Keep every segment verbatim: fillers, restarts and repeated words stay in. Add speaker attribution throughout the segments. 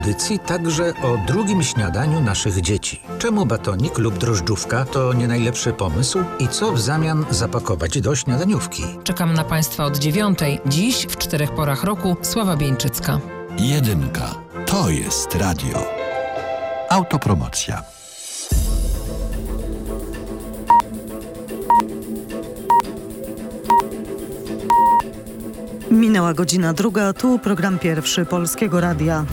Speaker 1: Audycji także o drugim śniadaniu naszych dzieci. Czemu batonik lub drożdżówka to nie najlepszy pomysł i co w zamian zapakować do śniadaniówki?
Speaker 2: Czekam na Państwa od dziewiątej. Dziś w czterech porach roku Sława Bieńczycka.
Speaker 3: Jedynka. To jest radio. Autopromocja.
Speaker 4: Minęła godzina druga, tu program pierwszy Polskiego Radia.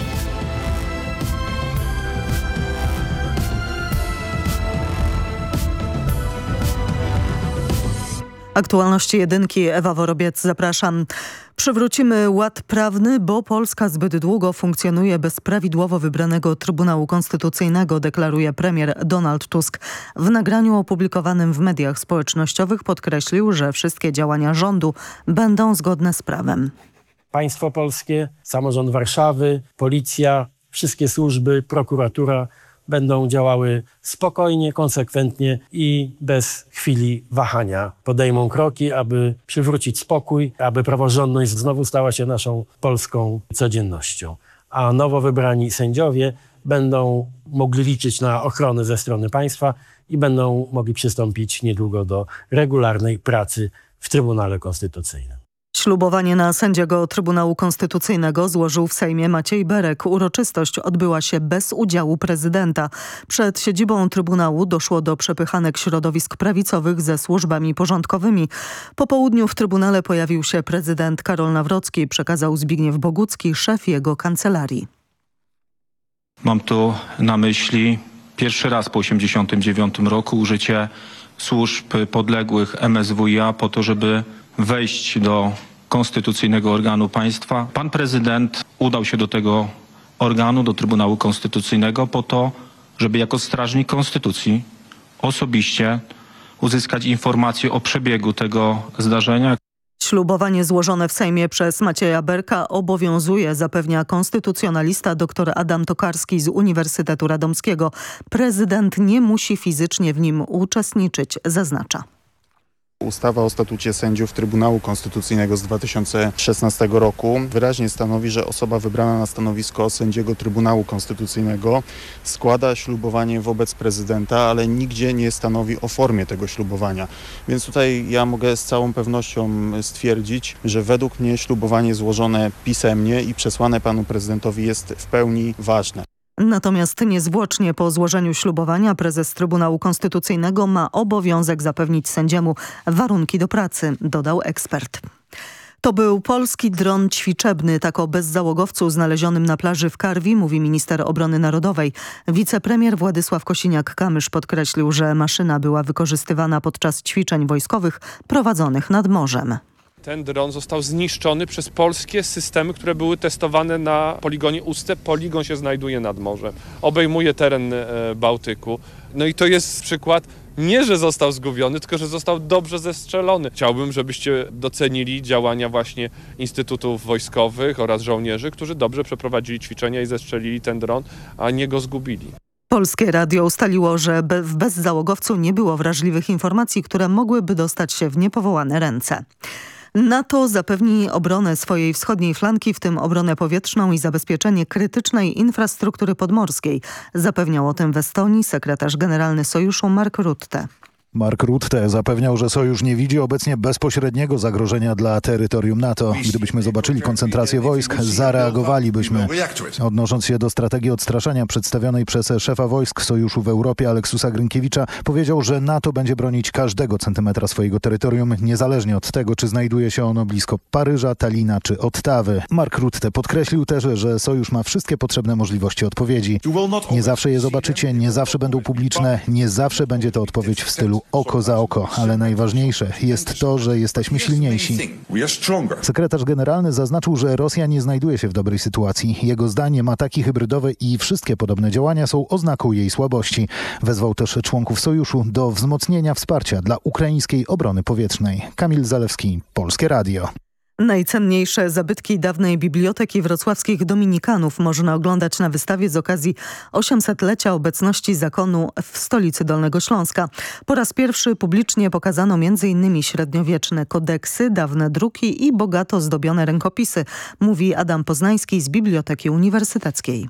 Speaker 4: Aktualności jedynki, Ewa Worobiec, zapraszam. Przywrócimy ład prawny, bo Polska zbyt długo funkcjonuje bez prawidłowo wybranego Trybunału Konstytucyjnego, deklaruje premier Donald Tusk. W nagraniu opublikowanym w mediach społecznościowych podkreślił, że wszystkie działania rządu będą zgodne z prawem.
Speaker 5: Państwo polskie, samorząd Warszawy, policja, wszystkie służby, prokuratura będą działały spokojnie, konsekwentnie i bez chwili wahania. Podejmą kroki, aby przywrócić spokój, aby praworządność znowu stała się naszą polską codziennością. A nowo wybrani sędziowie będą mogli liczyć na ochronę ze strony państwa i będą mogli przystąpić niedługo do regularnej pracy w Trybunale Konstytucyjnym.
Speaker 4: Ślubowanie na sędziego Trybunału Konstytucyjnego złożył w Sejmie Maciej Berek. Uroczystość odbyła się bez udziału prezydenta. Przed siedzibą Trybunału doszło do przepychanek środowisk prawicowych ze służbami porządkowymi. Po południu w Trybunale pojawił się prezydent Karol Nawrocki, przekazał Zbigniew Bogucki, szef jego kancelarii.
Speaker 6: Mam tu na myśli pierwszy raz po osiemdziesiątym dziewiątym roku użycie służb podległych M S W i A po to, żeby wejść do konstytucyjnego organu państwa. Pan prezydent udał się do tego organu, do Trybunału Konstytucyjnego po to, żeby jako strażnik konstytucji osobiście uzyskać informacje o przebiegu tego zdarzenia.
Speaker 4: Ślubowanie złożone w Sejmie przez Macieja Berka obowiązuje, zapewnia konstytucjonalista dr Adam Tokarski z Uniwersytetu Radomskiego. Prezydent nie musi fizycznie w nim uczestniczyć, zaznacza.
Speaker 7: Ustawa o statucie sędziów Trybunału Konstytucyjnego z dwa tysiące szesnastego roku wyraźnie stanowi, że osoba wybrana na stanowisko sędziego Trybunału Konstytucyjnego składa ślubowanie wobec prezydenta, ale nigdzie nie stanowi o formie tego ślubowania. Więc tutaj ja mogę z całą pewnością stwierdzić, że według mnie ślubowanie złożone pisemnie i przesłane panu prezydentowi jest w pełni ważne.
Speaker 4: Natomiast niezwłocznie po złożeniu ślubowania prezes Trybunału Konstytucyjnego ma obowiązek zapewnić sędziemu warunki do pracy, dodał ekspert. To był polski dron ćwiczebny, tak o bezzałogowcu znalezionym na plaży w Karwi, mówi minister obrony narodowej. Wicepremier Władysław Kosiniak-Kamysz podkreślił, że maszyna była wykorzystywana podczas ćwiczeń wojskowych prowadzonych nad morzem.
Speaker 8: Ten dron został zniszczony przez polskie systemy, które były testowane na poligonie Uste. Poligon się znajduje nad morzem, obejmuje teren Bałtyku. No i to jest przykład nie, że został zgubiony, tylko że został dobrze zestrzelony. Chciałbym, żebyście docenili działania właśnie instytutów wojskowych oraz żołnierzy, którzy dobrze przeprowadzili ćwiczenia i zestrzelili ten dron, a nie go zgubili.
Speaker 4: Polskie Radio ustaliło, że be- w bezzałogowcu nie było wrażliwych informacji, które mogłyby dostać się w niepowołane ręce. NATO zapewni obronę swojej wschodniej flanki, w tym obronę powietrzną i zabezpieczenie krytycznej infrastruktury podmorskiej. Zapewniał o tym w Estonii sekretarz generalny Sojuszu Mark Rutte.
Speaker 9: Mark Rutte zapewniał, że Sojusz nie widzi obecnie bezpośredniego zagrożenia dla terytorium NATO. Gdybyśmy zobaczyli koncentrację wojsk, zareagowalibyśmy. Odnosząc się do strategii odstraszania przedstawionej przez szefa wojsk Sojuszu w Europie Aleksusa Grynkiewicza, powiedział, że NATO będzie bronić każdego centymetra swojego terytorium, niezależnie od tego, czy znajduje się ono blisko Paryża, Talina czy Ottawy. Mark Rutte podkreślił też, że Sojusz ma wszystkie potrzebne możliwości odpowiedzi. Nie zawsze je zobaczycie, nie zawsze będą publiczne, nie zawsze będzie to odpowiedź w stylu oko za oko, ale najważniejsze jest to, że jesteśmy silniejsi. Sekretarz generalny zaznaczył, że Rosja nie znajduje się w dobrej sytuacji. Jego zdaniem ataki hybrydowe i wszystkie podobne działania są oznaką jej słabości. Wezwał też członków Sojuszu do wzmocnienia wsparcia dla ukraińskiej obrony powietrznej. Kamil Zalewski, Polskie Radio.
Speaker 4: Najcenniejsze zabytki dawnej biblioteki wrocławskich dominikanów można oglądać na wystawie z okazji osiemsetlecia obecności zakonu w stolicy Dolnego Śląska. Po raz pierwszy publicznie pokazano między innymi średniowieczne kodeksy, dawne druki i bogato zdobione rękopisy, mówi Adam Poznański z Biblioteki Uniwersyteckiej.